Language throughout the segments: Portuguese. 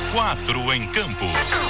4 em campo.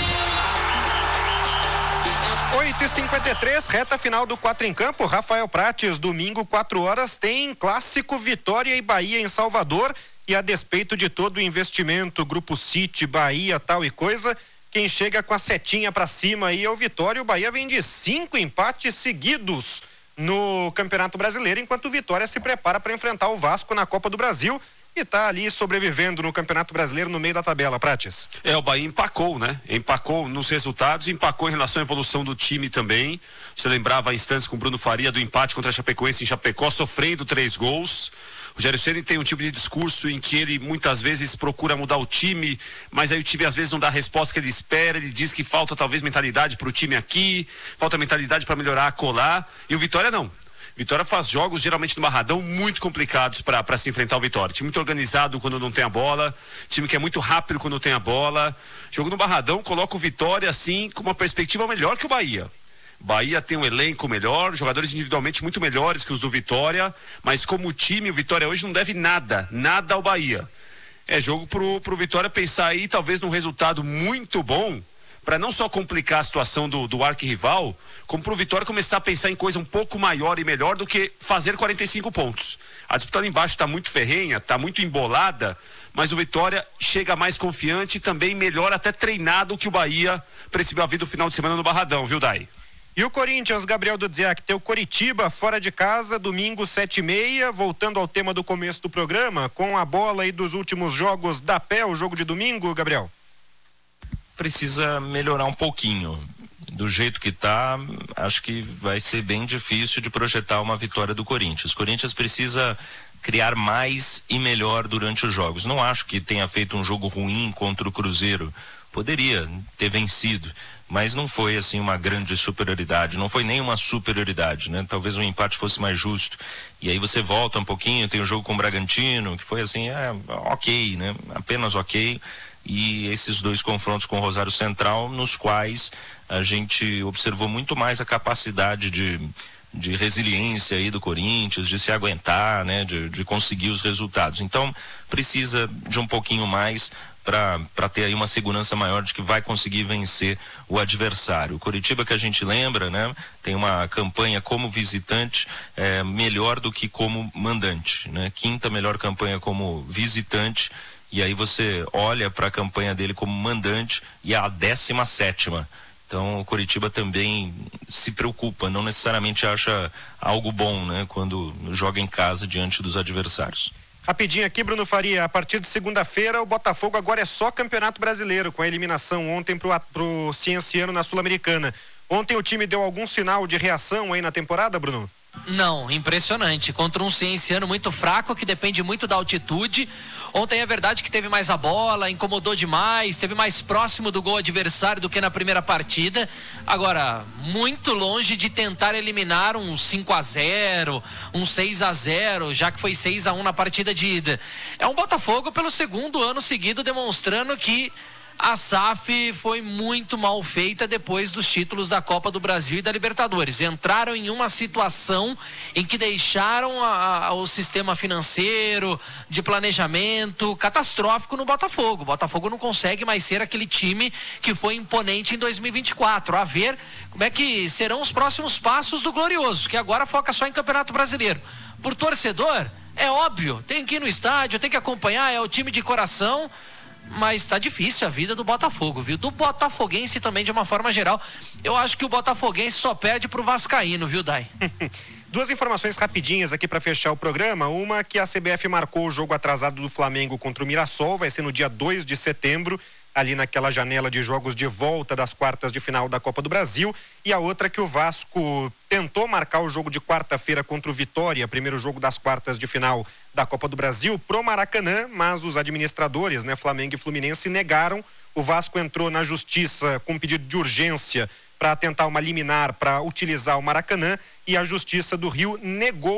8h53, reta final do 4 em campo. Rafael Prates, domingo, 4 horas, tem clássico Vitória e Bahia em Salvador. E a despeito de todo o investimento, Grupo City, Bahia, tal e coisa, quem chega com a setinha pra cima aí é o Vitória. O Bahia vem de 5 empates seguidos no Campeonato Brasileiro, enquanto o Vitória se prepara para enfrentar o Vasco na Copa do Brasil e tá ali sobrevivendo no Campeonato Brasileiro no meio da tabela, Prates. O Bahia empacou, né? Empacou nos resultados, empacou em relação à evolução do time também. Você lembrava há instantes com o Bruno Faria do empate contra a Chapecoense em Chapecó, sofrendo 3 gols. O Rogério Ceni tem um tipo de discurso em que ele muitas vezes procura mudar o time, mas aí o time às vezes não dá a resposta que ele espera. Ele diz que falta talvez mentalidade para o time aqui, falta mentalidade para melhorar acolá, e o Vitória não. Vitória faz jogos geralmente no Barradão muito complicados para se enfrentar o Vitória. Time muito organizado quando não tem a bola, time que é muito rápido quando tem a bola. Jogo no Barradão coloca o Vitória assim com uma perspectiva melhor que o Bahia. Bahia tem um elenco melhor, jogadores individualmente muito melhores que os do Vitória, mas como time, o Vitória hoje não deve nada ao Bahia. É jogo pro Vitória pensar aí talvez num resultado muito bom, para não só complicar a situação do arquirrival, como pro Vitória começar a pensar em coisa um pouco maior e melhor do que fazer 45 pontos. A disputa lá embaixo está muito ferrenha, está muito embolada, mas o Vitória chega mais confiante e também melhor até treinado que o Bahia percebeu a vida no final de semana no Barradão, viu, Dai? E o Corinthians, Gabriel Dudziak, tem o Coritiba fora de casa, domingo 7h30, voltando ao tema do começo do programa, com a bola aí dos últimos jogos da pé, o jogo de domingo, Gabriel? Precisa melhorar um pouquinho. Do jeito que tá, acho que vai ser bem difícil de projetar uma vitória do Corinthians. O Corinthians precisa criar mais e melhor durante os jogos. Não acho que tenha feito um jogo ruim contra o Cruzeiro. Poderia ter vencido, mas não foi assim uma grande superioridade, não foi nem uma superioridade, né? Talvez um empate fosse mais justo. E aí você volta um pouquinho, tem o jogo com o Bragantino, que foi assim, ok, né? Apenas ok. E esses 2 confrontos com o Rosário Central, nos quais a gente observou muito mais a capacidade de resiliência aí do Corinthians, de se aguentar, né? De conseguir os resultados. Então, precisa de um pouquinho mais para ter aí uma segurança maior de que vai conseguir vencer o adversário. O Coritiba, que a gente lembra, né, tem uma campanha como visitante melhor do que como mandante, né? 5ª melhor campanha como visitante, e aí você olha para a campanha dele como mandante e a 17ª. Então o Coritiba também se preocupa, não necessariamente acha algo bom, né, quando joga em casa diante dos adversários. Rapidinho aqui, Bruno Faria, a partir de segunda-feira o Botafogo agora é só Campeonato Brasileiro, com a eliminação ontem pro Cienciano na Sul-Americana. Ontem o time deu algum sinal de reação aí na temporada, Bruno? Não, impressionante, contra um Cienciano muito fraco, que depende muito da altitude. Ontem é verdade que teve mais a bola, incomodou demais, esteve mais próximo do gol adversário do que na primeira partida. Agora, muito longe de tentar eliminar um 5-0, um 6-0, já que foi 6-1 na partida de ida. É um Botafogo pelo 2º ano seguido demonstrando que a SAF foi muito mal feita depois dos títulos da Copa do Brasil e da Libertadores. Entraram em uma situação em que deixaram o sistema financeiro, de planejamento, catastrófico no Botafogo. O Botafogo não consegue mais ser aquele time que foi imponente em 2024. A ver como é que serão os próximos passos do Glorioso, que agora foca só em Campeonato Brasileiro. Por torcedor, é óbvio, tem que ir no estádio, tem que acompanhar, é o time de coração. Mas tá difícil a vida do Botafogo, viu? Do botafoguense também, de uma forma geral. Eu acho que o botafoguense só perde pro vascaíno, viu, Dai? 2 informações rapidinhas aqui para fechar o programa. Uma, que a CBF marcou o jogo atrasado do Flamengo contra o Mirassol, vai ser no dia 2 de setembro, ali naquela janela de jogos de volta das quartas de final da Copa do Brasil. E a outra, que o Vasco tentou marcar o jogo de quarta-feira contra o Vitória, primeiro jogo das quartas de final da Copa do Brasil, pro Maracanã, mas os administradores, né, Flamengo e Fluminense, negaram. O Vasco entrou na justiça com pedido de urgência para tentar uma liminar para utilizar o Maracanã, e a Justiça do Rio negou